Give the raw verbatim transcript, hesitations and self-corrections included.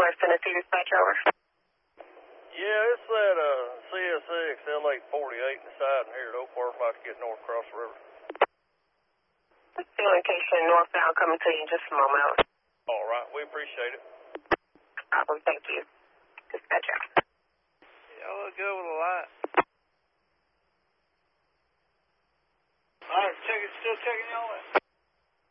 West Tennessee dispatch, over. Yeah, it's that uh, C S X L eight forty-eight deciding here at Oak Park, like to get north across the river. Communication northbound coming to you in just a moment, over. All right, we appreciate it. Problem, thank you. Dispatch out. Y'all look good with a light. All right, check it, still checking y'all in.